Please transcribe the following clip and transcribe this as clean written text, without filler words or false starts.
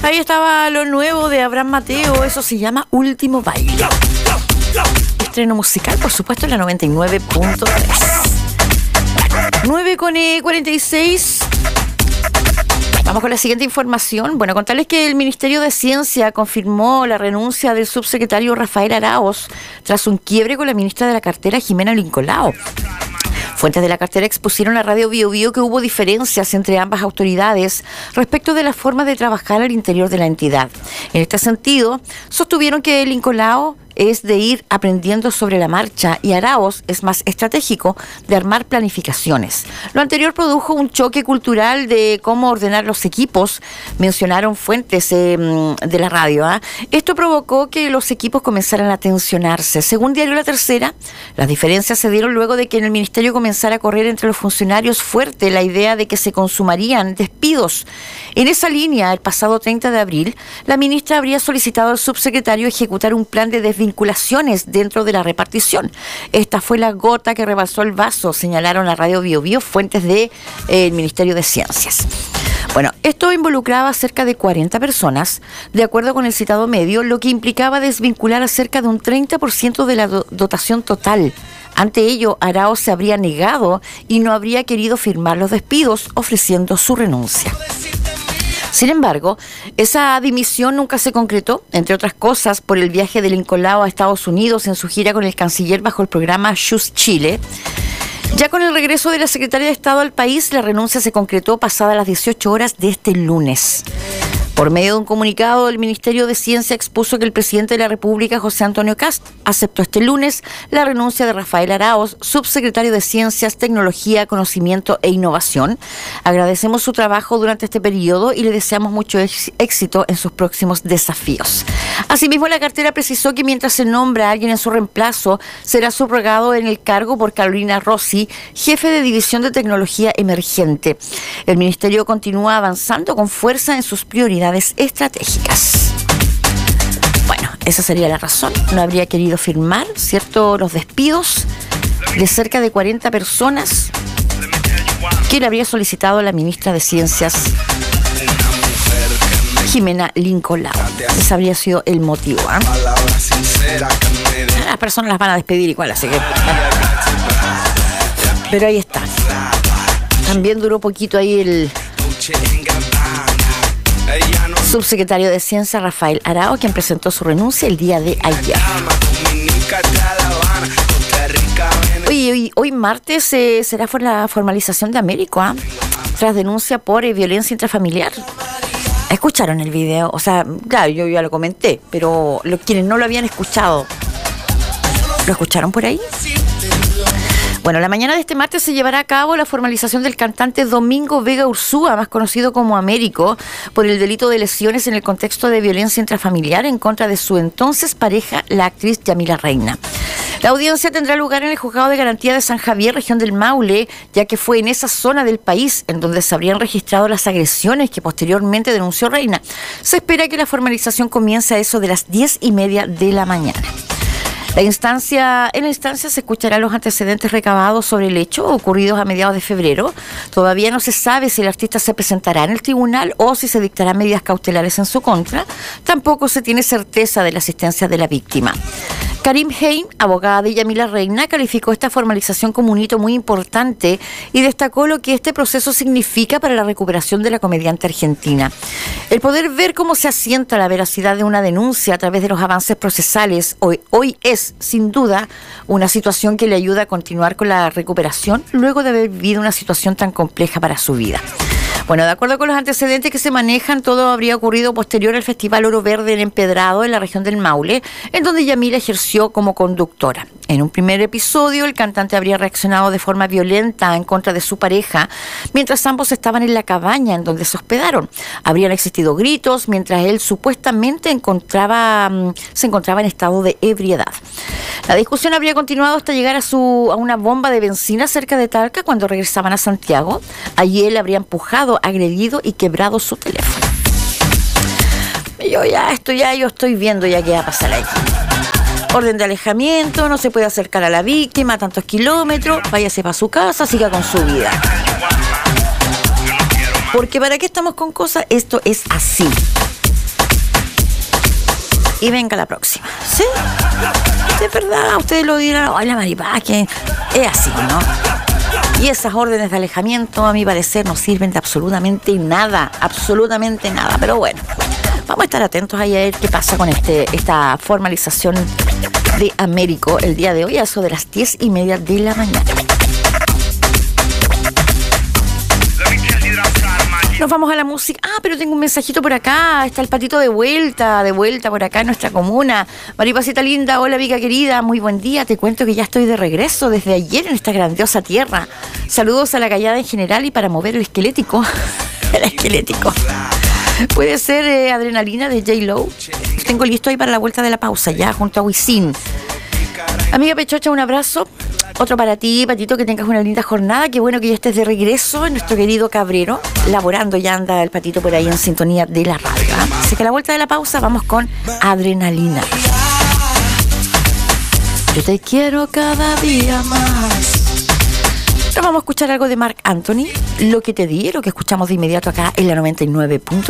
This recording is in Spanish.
Ahí estaba lo nuevo de Abraham Mateo, eso se llama Último Baile. Estreno musical, por supuesto, en la 99.3. 9:46. Vamos con la siguiente información. Bueno, contarles que el Ministerio de Ciencia confirmó la renuncia del subsecretario Rafael Araoz tras un quiebre con la ministra de la cartera, Jimena Lincolao. Fuentes de la cartera expusieron a Radio Bio Bio que hubo diferencias entre ambas autoridades respecto de la forma de trabajar al interior de la entidad. En este sentido, sostuvieron que Lincolao es de ir aprendiendo sobre la marcha y Araoz es más estratégico de armar planificaciones. Lo anterior produjo un choque cultural de cómo ordenar los equipos, mencionaron fuentes de la radio. Esto provocó que los equipos comenzaran a tensionarse. Según Diario La Tercera, las diferencias se dieron luego de que en el ministerio comenzara a correr entre los funcionarios fuerte la idea de que se consumarían despidos. En esa línea, el pasado 30 de abril, la ministra habría solicitado al subsecretario ejecutar un plan de desvinculaciones dentro de la repartición. Esta fue la gota que rebalsó el vaso, señalaron a Radio Bio Bio fuentes del Ministerio de Ciencias. Bueno, esto involucraba a cerca de 40 personas, de acuerdo con el citado medio, lo que implicaba desvincular a cerca de un 30% de la dotación total. Ante ello, Araoz se habría negado y no habría querido firmar los despidos, ofreciendo su renuncia. Sin embargo, esa dimisión nunca se concretó, entre otras cosas, por el viaje de Lincolao a Estados Unidos en su gira con el canciller bajo el programa Choose Chile. Ya con el regreso de la secretaria de Estado al país, la renuncia se concretó pasadas las 18 horas de este lunes. Por medio de un comunicado, el Ministerio de Ciencia expuso que el presidente de la República, José Antonio Kast, aceptó este lunes la renuncia de Rafael Araoz, subsecretario de Ciencias, Tecnología, Conocimiento e Innovación. Agradecemos su trabajo durante este periodo y le deseamos mucho éxito en sus próximos desafíos. Asimismo, la cartera precisó que mientras se nombra a alguien en su reemplazo, será subrogado en el cargo por Carolina Rossi, jefe de División de Tecnología Emergente. El Ministerio continúa avanzando con fuerza en sus prioridades estratégicas. Bueno, esa sería la razón. No habría querido firmar, ¿cierto?, los despidos de cerca de 40 personas que le habría solicitado la ministra de Ciencias, Jimena Lincolao. Ese habría sido el motivo. Las personas las van a despedir igual, así que... Pero ahí está. También duró poquito ahí el subsecretario de Ciencia, Rafael Araoz, quien presentó su renuncia el día de ayer. Hoy martes será por la formalización de Américo, tras denuncia por violencia intrafamiliar. ¿Escucharon el video? O sea, claro, yo ya lo comenté, pero quienes no lo habían escuchado, ¿lo escucharon por ahí? Bueno, la mañana de este martes se llevará a cabo la formalización del cantante Domingo Vega Ursúa, más conocido como Américo, por el delito de lesiones en el contexto de violencia intrafamiliar en contra de su entonces pareja, la actriz Yamila Reina. La audiencia tendrá lugar en el Juzgado de Garantía de San Javier, región del Maule, ya que fue en esa zona del país en donde se habrían registrado las agresiones que posteriormente denunció Reina. Se espera que la formalización comience a eso de las 10:30 de la mañana. En la instancia se escucharán los antecedentes recabados sobre el hecho ocurridos a mediados de febrero. Todavía no se sabe si el artista se presentará en el tribunal o si se dictarán medidas cautelares en su contra. Tampoco se tiene certeza de la asistencia de la víctima. Karim Hein, abogada de Yamila Reina, calificó esta formalización como un hito muy importante y destacó lo que este proceso significa para la recuperación de la comediante argentina. El poder ver cómo se asienta la veracidad de una denuncia a través de los avances procesales hoy es, sin duda, una situación que le ayuda a continuar con la recuperación luego de haber vivido una situación tan compleja para su vida. Bueno, de acuerdo con los antecedentes que se manejan, todo habría ocurrido posterior al Festival Oro Verde en Empedrado, en la región del Maule, en donde Yamila ejerció como conductora. En un primer episodio, el cantante habría reaccionado de forma violenta en contra de su pareja, mientras ambos estaban en la cabaña en donde se hospedaron. Habrían existido gritos, mientras él supuestamente se encontraba en estado de ebriedad. La discusión habría continuado hasta llegar a una bomba de benzina cerca de Talca cuando regresaban a Santiago. Allí él habría empujado, agredido y quebrado su teléfono. Yo estoy viendo ya qué va a pasar ahí. Orden de alejamiento, no se puede acercar a la víctima a tantos kilómetros, váyase para su casa, siga con su vida. Porque ¿para qué estamos con cosas? Esto es así. y venga la próxima. ¿Sí? Es verdad, ustedes lo dirán, ay, la Maripaz, que es así, ¿no? Y esas órdenes de alejamiento, a mi parecer, no sirven de absolutamente nada, pero bueno, vamos a estar atentos ahí a ver qué pasa con esta formalización de Américo el día de hoy, a eso de las 10:30 de la mañana. Nos vamos a la música. Pero tengo un mensajito por acá. Está el patito de vuelta por acá en nuestra comuna. Maripacita linda, hola amiga querida, muy buen día. Te cuento que ya estoy de regreso desde ayer en esta grandiosa tierra. Saludos a la callada en general y para mover el esquelético. El esquelético. Puede ser Adrenalina de J-Lo. Tengo listo ahí para la vuelta de la pausa ya junto a Wisin. Amiga Pechocha, un abrazo. Otro para ti, Patito, que tengas una linda jornada. Qué bueno que ya estés de regreso en nuestro querido Cabrero. Laborando ya anda el Patito por ahí en sintonía de la radio. Así que a la vuelta de la pausa vamos con Adrenalina. Yo te quiero cada día más. Ahora vamos a escuchar algo de Marc Anthony. Lo que te di, lo que escuchamos de inmediato acá en la 99.3.